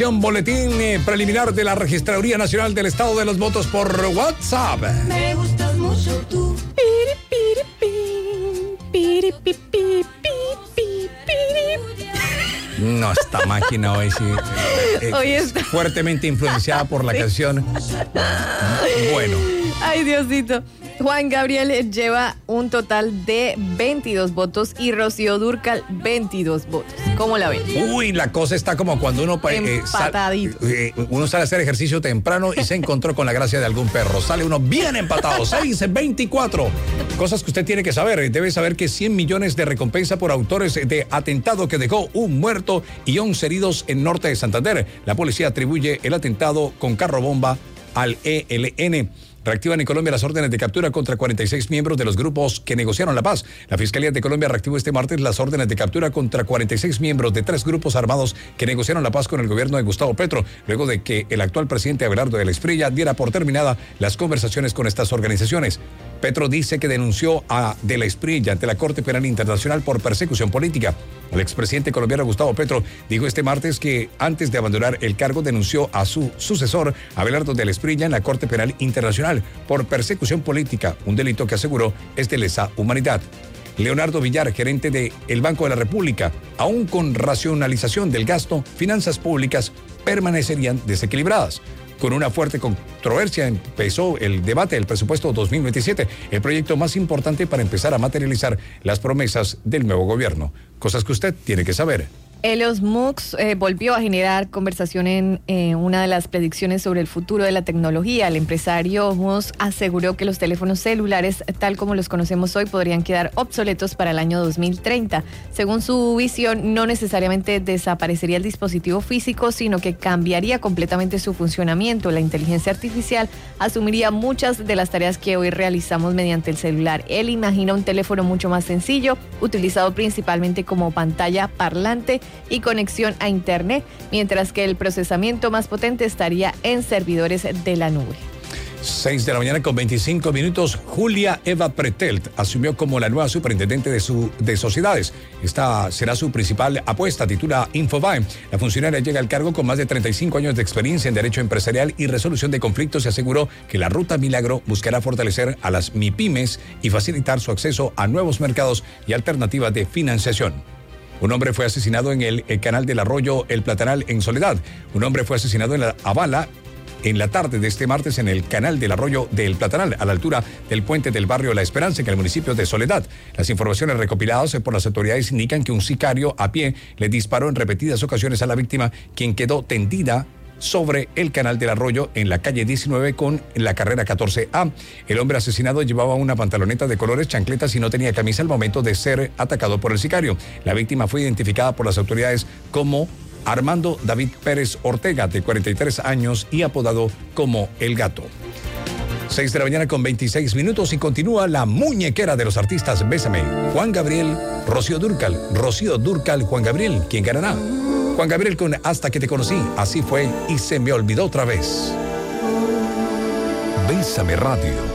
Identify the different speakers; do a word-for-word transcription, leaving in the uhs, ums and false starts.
Speaker 1: Boletín eh, preliminar de la Registraduría Nacional del Estado de los Votos por WhatsApp.
Speaker 2: Me gustas mucho tú.
Speaker 1: No, esta máquina hoy sí eh,
Speaker 3: Hoy
Speaker 1: es
Speaker 3: está-
Speaker 1: fuertemente influenciada por la canción. Bueno,
Speaker 3: Ay, Diosito. Juan Gabriel lleva un total de veintidós votos y Rocío Dúrcal veintidós votos. ¿Cómo la ven?
Speaker 1: uy, la cosa está como cuando uno eh, sal-
Speaker 3: Empatadito.
Speaker 1: eh, uno sale a hacer ejercicio temprano y se encontró con la gracia de algún perro. Sale uno bien empatado, seis veinticuatro. Cosas que usted tiene que saber. Debe saber que cien millones de recompensa por autores de atentado que dejó un muerto y once heridos en norte de Santander. La policía atribuye el atentado con carro bomba al E L N. Reactivan en Colombia las órdenes de captura contra cuarenta y seis miembros de los grupos que negociaron la paz. La Fiscalía de Colombia reactivó este martes las órdenes de captura contra cuarenta y seis miembros de tres grupos armados que negociaron la paz con el gobierno de Gustavo Petro, luego de que el actual presidente Abelardo de la Espriella diera por terminada las conversaciones con estas organizaciones. Petro dice que denunció a de la Espriella ante la Corte Penal Internacional por persecución política. El expresidente colombiano Gustavo Petro dijo este martes que antes de abandonar el cargo denunció a su sucesor, Abelardo de la Espriella, en la Corte Penal Internacional por persecución política, un delito que aseguró es de lesa humanidad. Leonardo Villar, gerente de el Banco de la República, aún con racionalización del gasto, finanzas públicas permanecerían desequilibradas. Con una fuerte controversia empezó el debate del presupuesto dos mil veintisiete, el proyecto más importante para empezar a materializar las promesas del nuevo gobierno. Cosas que usted tiene que saber.
Speaker 3: Elon Musk eh, volvió a generar conversación en eh, una de las predicciones sobre el futuro de la tecnología. El empresario Musk aseguró que los teléfonos celulares, tal como los conocemos hoy, podrían quedar obsoletos para el año dos mil treinta. Según su visión, no necesariamente desaparecería el dispositivo físico, sino que cambiaría completamente su funcionamiento. La inteligencia artificial asumiría muchas de las tareas que hoy realizamos mediante el celular. Él imagina un teléfono mucho más sencillo, utilizado principalmente como pantalla parlante y conexión a internet, mientras que el procesamiento más potente estaría en servidores de la nube.
Speaker 1: seis de la mañana con veinticinco minutos. Julia Eva Pretelt asumió como la nueva superintendente de, su, de sociedades. Esta será su principal apuesta, titula Infobae. La funcionaria llega al cargo con más de treinta y cinco años de experiencia en derecho empresarial y resolución de conflictos y aseguró que la Ruta Milagro buscará fortalecer a las MIPYMES y facilitar su acceso a nuevos mercados y alternativas de financiación. Un hombre fue asesinado en el, el canal del arroyo El Platanal en Soledad. Un hombre fue asesinado en la Avala en la tarde de este martes en el canal del arroyo del Platanal, a la altura del puente del barrio La Esperanza, en el municipio de Soledad. Las informaciones recopiladas por las autoridades indican que un sicario a pie le disparó en repetidas ocasiones a la víctima, quien quedó tendida sobre el canal del arroyo en la calle diecinueve con la carrera catorce A. El hombre asesinado llevaba una pantaloneta de colores, chancletas y no tenía camisa al momento de ser atacado por el sicario. La víctima fue identificada por las autoridades como Armando David Pérez Ortega, de cuarenta y tres años y apodado como El Gato. seis de la mañana con veintiséis minutos y continúa la muñequera de los artistas Bésame. Juan Gabriel, Rocío Dúrcal. Rocío Dúrcal, Juan Gabriel. ¿Quién ganará? Juan Gabriel con Hasta que te conocí. Así fue y se me olvidó otra vez. Bésame Radio.